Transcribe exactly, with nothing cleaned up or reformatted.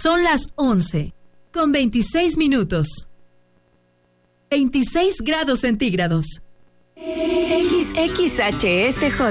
Son las once, con veintiséis minutos. veintiséis grados centígrados. X X H S J